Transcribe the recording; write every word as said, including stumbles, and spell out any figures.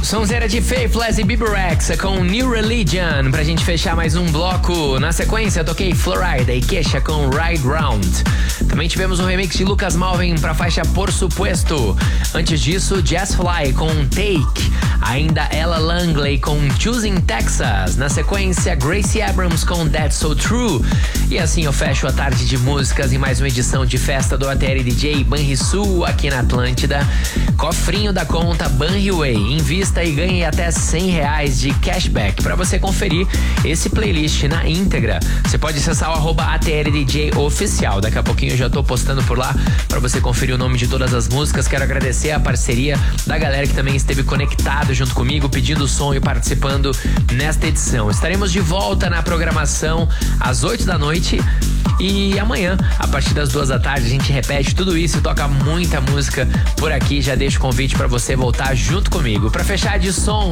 Sonzeira de Faithless e Bieber Rex com New Religion pra gente fechar mais um bloco. Na sequência eu toquei Florida e Kesha com Ride Round. Também tivemos um remix de Lucas Malvin pra faixa Por Supuesto. Antes disso, Jazz Fly com Take. Ainda Ella Langley com Choosing Texas. Na sequência, Gracie Abrams com That's So True. E assim eu fecho a tarde de músicas em mais uma edição de Festa do A T L D J Banrisul aqui na Atlântida. Cofrinho da conta Banriway. Invista e ganhe até cem reais de cashback para você conferir esse playlist na íntegra. Você pode acessar o arroba A T L D J oficial. Daqui a pouquinho eu já tô postando por lá para você conferir o nome de todas as músicas. Quero agradecer a parceria da galera que também esteve conectado junto comigo, pedindo som e participando nesta edição. Estaremos de volta na programação às oito da noite e amanhã, a partir das duas da tarde, a gente repete tudo isso e toca muita música por aqui. Já deixo o convite para você voltar junto comigo. Para fechar de som,